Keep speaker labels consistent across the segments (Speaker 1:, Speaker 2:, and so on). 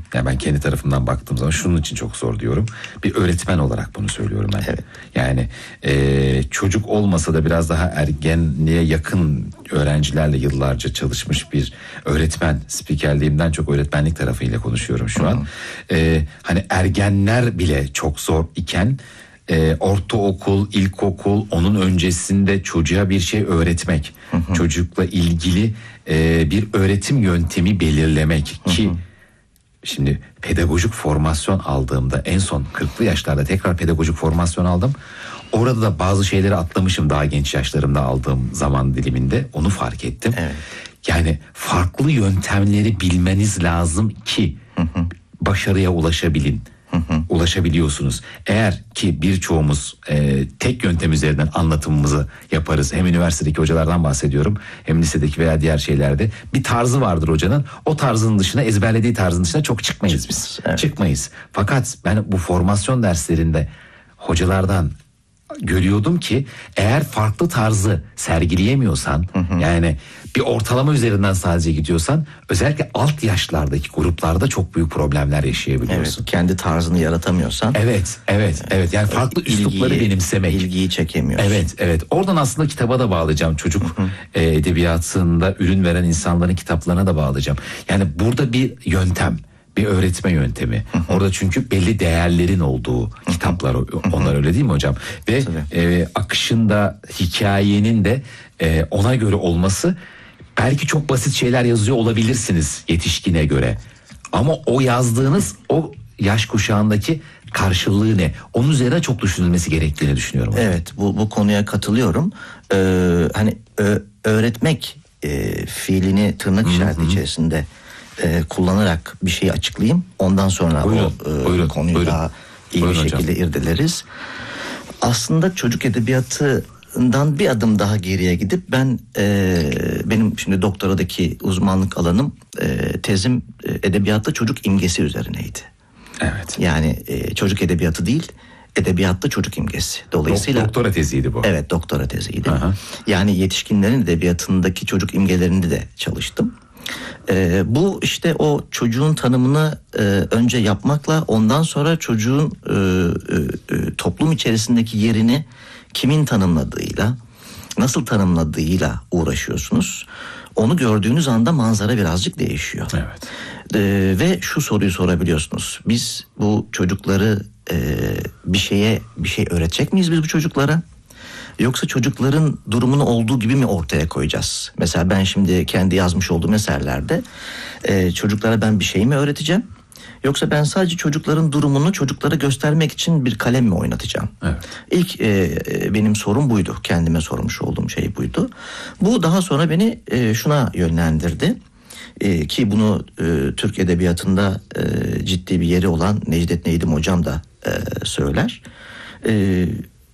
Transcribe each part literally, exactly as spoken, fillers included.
Speaker 1: Yani ben kendi tarafımdan baktığım zaman şunun için çok zor diyorum. Bir öğretmen olarak bunu söylüyorum ben.
Speaker 2: Evet.
Speaker 1: Yani e, çocuk olmasa da biraz daha ergenliğe yakın öğrencilerle yıllarca çalışmış bir öğretmen, spikerliğimden çok öğretmenlik tarafıyla konuşuyorum şu an. E, hani ergenler bile çok zor iken e, ortaokul, ilkokul, onun öncesinde çocuğa bir şey öğretmek, hı hı. çocukla ilgili e, bir öğretim yöntemi belirlemek ki... Hı hı. Şimdi pedagojik formasyon aldığımda en son kırklı yaşlarda tekrar pedagojik formasyon aldım. Orada da bazı şeyleri atlamışım daha genç yaşlarımda aldığım zaman diliminde, onu fark ettim.
Speaker 2: Evet.
Speaker 1: Yani farklı yöntemleri bilmeniz lazım ki hı hı. başarıya ulaşabilin. Hı hı. Ulaşabiliyorsunuz. Eğer ki birçoğumuz e, tek yöntem üzerinden anlatımımızı yaparız. Hem üniversitedeki hocalardan bahsediyorum, hem lisedeki veya diğer şeylerde bir tarzı vardır hocanın. O tarzın dışına, ezberlediği tarzın dışına çok çıkmayız biz. Evet. Çıkmayız. Fakat ben bu formasyon derslerinde hocalardan görüyordum ki eğer farklı tarzı sergileyemiyorsan, hı hı. yani bir ortalama üzerinden sadece gidiyorsan, özellikle alt yaşlardaki gruplarda çok büyük problemler yaşayabiliyorsun.
Speaker 2: Evet, kendi tarzını yaratamıyorsan.
Speaker 1: Evet, evet, evet. Yani farklı ilgiyi, üslupları benimsemek.
Speaker 2: İlgiyi çekemiyorsun.
Speaker 1: Evet, evet. Oradan aslında kitaba da bağlayacağım. Çocuk hı hı. E, edebiyatında ürün veren insanların kitaplarına da bağlayacağım. Yani burada bir yöntem, bir öğretme yöntemi. Hı hı. Orada çünkü belli değerlerin olduğu hı hı. kitaplar, onlar öyle değil mi hocam? Ve e, akışında hikayenin de e, ona göre olması, belki çok basit şeyler yazıyor olabilirsiniz yetişkine göre. Ama o yazdığınız o yaş kuşağındaki karşılığı ne? Onun üzerine çok düşünülmesi gerektiğini düşünüyorum.
Speaker 2: Evet, bu bu konuya katılıyorum. Ee, hani ö, öğretmek e, fiilini tırnak işareti içerisinde e, kullanarak bir şeyi açıklayayım. Ondan sonra
Speaker 1: buyurun,
Speaker 2: o e,
Speaker 1: buyurun,
Speaker 2: konuyu
Speaker 1: buyurun.
Speaker 2: daha iyi
Speaker 1: Buyurun
Speaker 2: bir şekilde
Speaker 1: hocam.
Speaker 2: irdeleriz. Aslında çocuk edebiyatından bir adım daha geriye gidip ben e, benim şimdi doktoradaki uzmanlık alanım, e, tezim e, edebiyatta çocuk imgesi üzerineydi.
Speaker 1: Evet.
Speaker 2: Yani e, çocuk edebiyatı değil, edebiyatta çocuk imgesi. Dolayısıyla
Speaker 1: doktora teziydi bu.
Speaker 2: Evet, doktora teziydi.
Speaker 1: Aha.
Speaker 2: Yani yetişkinlerin edebiyatındaki çocuk imgelerinde de çalıştım. Ee, bu işte o çocuğun tanımını e, önce yapmakla, ondan sonra çocuğun e, e, e, toplum içerisindeki yerini kimin tanımladığıyla, nasıl tanımladığıyla uğraşıyorsunuz. Onu gördüğünüz anda manzara birazcık değişiyor.
Speaker 1: Evet.
Speaker 2: Ee, ve şu soruyu sorabiliyorsunuz. Biz bu çocukları e, bir şeye bir şey öğretecek miyiz biz bu çocuklara? Yoksa çocukların durumunu olduğu gibi mi ortaya koyacağız? Mesela ben şimdi kendi yazmış olduğum eserlerde e, çocuklara ben bir şey mi öğreteceğim? Yoksa ben sadece çocukların durumunu çocuklara göstermek için bir kalem mi oynatacağım?
Speaker 1: Evet.
Speaker 2: İlk e, benim sorum buydu. Kendime sormuş olduğum şey buydu. Bu daha sonra beni e, şuna yönlendirdi. E, ki bunu e, Türk Edebiyatı'nda e, ciddi bir yeri olan Necdet Neydim hocam da e, söyler. E,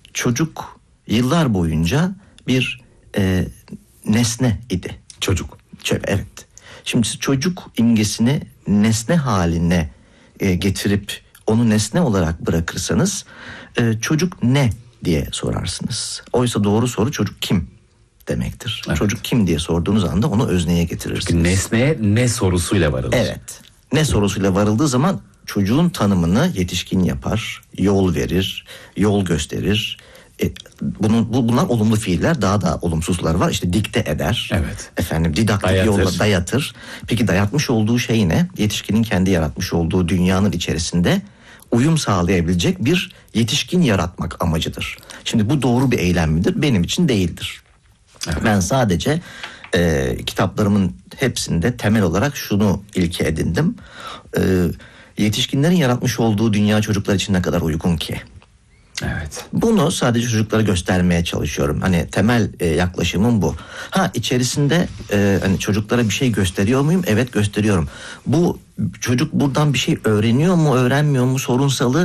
Speaker 2: çocuk yıllar boyunca bir e, nesne idi.
Speaker 1: Çocuk.
Speaker 2: Evet. Şimdi çocuk imgesini nesne haline e, getirip onu nesne olarak bırakırsanız e, çocuk ne diye sorarsınız. Oysa doğru soru çocuk kim demektir. Evet. Çocuk kim diye sorduğunuz anda onu özneye getirirsiniz.
Speaker 1: Çünkü nesneye ne sorusuyla varılır.
Speaker 2: Evet. Ne sorusuyla varıldığı zaman çocuğun tanımını yetişkin yapar, yol verir, yol gösterir. E, bunun bu, bunlar olumlu fiiller, daha da olumsuzlar var. İşte dikte eder.
Speaker 1: Evet.
Speaker 2: Efendim didaktik
Speaker 1: dayatır.
Speaker 2: yolla dayatır. Peki dayatmış olduğu şey ne? Yetişkinin kendi yaratmış olduğu dünyanın içerisinde uyum sağlayabilecek bir yetişkin yaratmak amacıdır. Şimdi bu doğru bir eylem midir? Benim için değildir. Evet. Ben sadece e, kitaplarımın hepsinde temel olarak şunu ilke edindim. E, yetişkinlerin yaratmış olduğu dünya çocuklar için ne kadar uygun ki?
Speaker 1: Evet.
Speaker 2: Bunu sadece çocuklara göstermeye çalışıyorum. Hani temel e, yaklaşımım bu. Ha içerisinde e, hani çocuklara bir şey gösteriyor muyum? Evet, gösteriyorum. Bu çocuk buradan bir şey öğreniyor mu, öğrenmiyor mu sorunsalı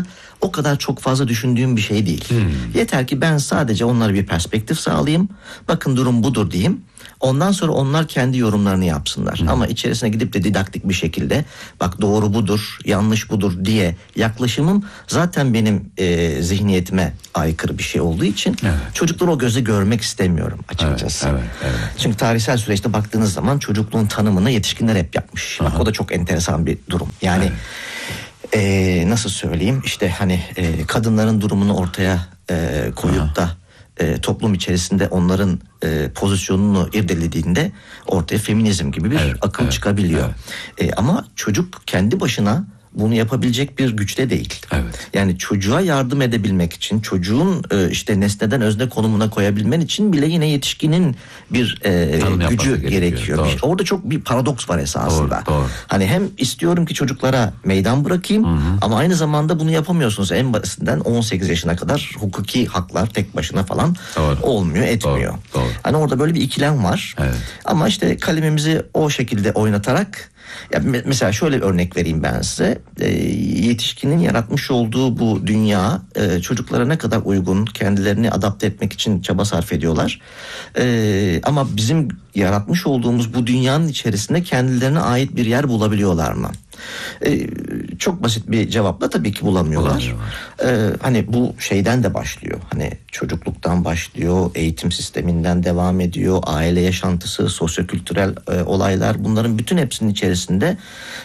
Speaker 2: o kadar çok fazla düşündüğüm bir şey değil. Hmm. Yeter ki ben sadece onlara bir perspektif sağlayayım. Bakın durum budur diyeyim. Ondan sonra onlar kendi yorumlarını yapsınlar. Hmm. Ama içerisine gidip de didaktik bir şekilde bak doğru budur, yanlış budur diye yaklaşımım zaten benim e, zihniyetime aykırı bir şey olduğu için evet. çocukları o gözle görmek istemiyorum açıkçası. Evet, evet, evet. Çünkü tarihsel süreçte baktığınız zaman çocukluğun tanımını yetişkinler hep yapmış. Aha. Bak o da çok enteresan bir durum. Yani evet. e, nasıl söyleyeyim işte hani e, kadınların durumunu ortaya e, koyup Aha. da E, toplum içerisinde onların e, pozisyonunu irdelediğinde ortaya feminizm gibi bir evet, akım evet, çıkabiliyor. Evet. E, ama çocuk kendi başına bunu yapabilecek bir güçte değil. Evet. Yani çocuğa yardım edebilmek için, çocuğun e, işte nesneden özne konumuna koyabilmen için bile yine yetişkinin bir e, gücü gerekiyor. gerekiyor. Bir, orada çok bir paradoks var esasında. Doğru, doğru. Hani hem istiyorum ki çocuklara meydan bırakayım, hı hı. ama aynı zamanda bunu yapamıyorsunuz. En basitinden on sekiz yaşına kadar hukuki haklar tek başına falan doğru. olmuyor, etmiyor. Doğru, doğru. Hani orada böyle bir ikilem var. Evet. Ama işte kalemimizi o şekilde oynatarak, ya mesela şöyle bir örnek vereyim ben size. E, yetişkinin yaratmış olduğu bu dünya e, çocuklara ne kadar uygun, kendilerini adapte etmek için çaba sarf ediyorlar. E, ama bizim yaratmış olduğumuz bu dünyanın içerisinde kendilerine ait bir yer bulabiliyorlar mı? Ee, çok basit bir cevapla tabii ki bulamıyorlar. Ee, hani bu şeyden de başlıyor. Hani çocukluktan başlıyor, eğitim sisteminden devam ediyor, aile yaşantısı, sosyokültürel e, olaylar, bunların bütün hepsinin içerisinde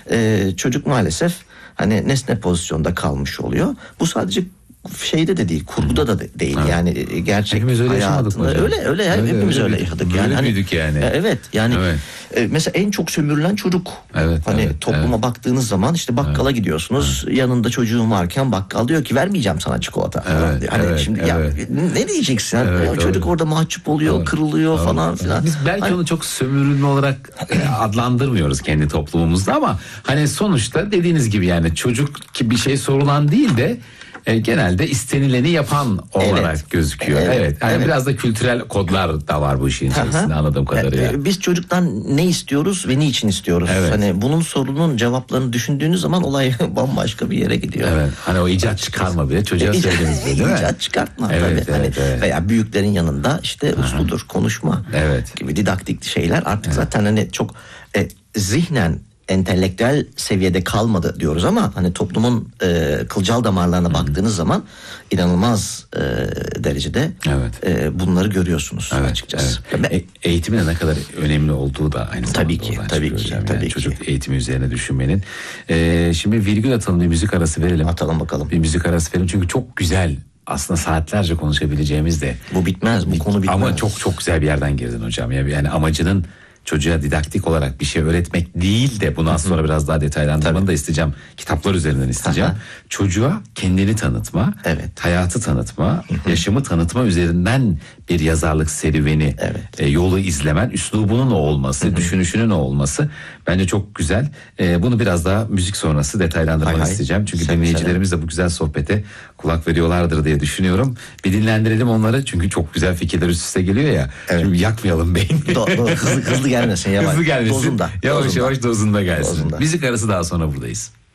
Speaker 2: e, çocuk maalesef hani nesne pozisyonda kalmış oluyor. Bu sadece şeyde de değil, kurguda da değil. Evet. Yani gerçek öyle hayatında öyle öyle, öyle hepimiz öyle, öyle yaşadık yani. Hani, büyüdük yani. Evet yani evet. E, mesela en çok sömürülen çocuk. Evet, hani evet, topluma evet. baktığınız zaman işte bakkala evet. gidiyorsunuz. Evet. Yanında çocuğun varken bakkal diyor ki vermeyeceğim sana çikolata. Evet, hani evet, şimdi evet. ya ne diyeceksin? Evet, ya, çocuk orada mahcup oluyor, evet. kırılıyor evet. falan filan.
Speaker 1: Biz belki hani, onu çok sömürülme olarak adlandırmıyoruz kendi toplumumuzda ama hani sonuçta dediğiniz gibi yani çocuk ki bir şey sorulan değil de E, genelde istenileni yapan olarak evet. gözüküyor. Evet. evet. Yani evet. biraz da kültürel kodlar da var bu işin içerisinde anladığım kadarıyla.
Speaker 2: E, biz çocuktan ne istiyoruz ve niçin istiyoruz? Evet. Hani bunun sorunun cevaplarını düşündüğünüz zaman olay bambaşka bir yere gidiyor.
Speaker 1: Evet. Hani o icat çıkarma bile çocuğa söylediğiniz gibi değil mi?
Speaker 2: İcat çıkartma evet, tabii. Evet, hani evet. veya büyüklerin yanında işte usludur, konuşma evet. gibi didaktik şeyler artık evet. zaten hani çok e, zihnen entelektüel seviyede kalmadı diyoruz ama hani toplumun e, kılcal damarlarına Hı-hı. baktığınız zaman inanılmaz e, derecede evet. e, bunları görüyorsunuz evet, açıkçası.
Speaker 1: Evet. E, eğitimin ne kadar önemli olduğu da aynı zamanda
Speaker 2: tabii ki, tabii ki,
Speaker 1: yani
Speaker 2: tabii
Speaker 1: çocuk
Speaker 2: ki.
Speaker 1: eğitimi üzerine düşünmenin. E, şimdi virgül atalım, bir müzik arası verelim.
Speaker 2: Atalım bakalım.
Speaker 1: Bir müzik arası verelim çünkü çok güzel. Aslında saatlerce konuşabileceğimiz de.
Speaker 2: Bu bitmez, bu konu bitmez.
Speaker 1: Ama çok çok güzel bir yerden girdin hocam. Yani amacının çocuğa didaktik olarak bir şey öğretmek değil de bunu az sonra biraz daha detaylandırmanı Tabii. da isteyeceğim. Kitaplar üzerinden isteyeceğim. Aha. Çocuğa kendini tanıtma, evet. hayatı tanıtma, Hı-hı. yaşamı tanıtma üzerinden bir yazarlık serüveni, evet. e, yolu izlemen, üslubunun o olması, Hı-hı. düşünüşünün o olması bence çok güzel. E, bunu biraz daha müzik sonrası detaylandırmanı hay hay. isteyeceğim. Çünkü sen dinleyicilerimiz de bu güzel sohbete kulak veriyorlardır diye düşünüyorum. Bir dinlendirelim onları çünkü çok güzel fikirler üst üste geliyor ya. Evet. Şimdi yakmayalım beyni.
Speaker 2: Do- do- hızlı, hızlı gelmesin yavaş.
Speaker 1: Hızlı gelmesin.
Speaker 2: Dozunda.
Speaker 1: Yavaş
Speaker 2: dozunda.
Speaker 1: yavaş dozunda gelsin.
Speaker 2: Dozunda.
Speaker 1: Müzik arası daha sonra buradayız.